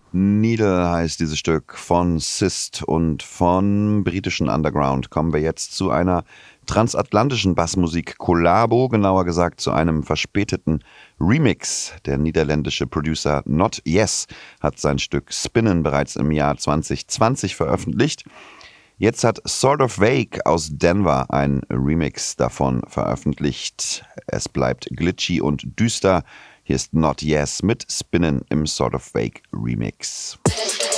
Needle heißt dieses Stück von Sist und von britischen Underground. Kommen wir jetzt zu einer transatlantischen Bassmusik-Kollabo, genauer gesagt zu einem verspäteten Remix. Der niederländische Producer Not Yes hat sein Stück Spinnen bereits im Jahr 2020 veröffentlicht. Jetzt hat Sort of Vague aus Denver ein Remix davon veröffentlicht. Es bleibt glitchy und düster. Hier ist Not Yes mit Spinnen im Sort of Vague Remix.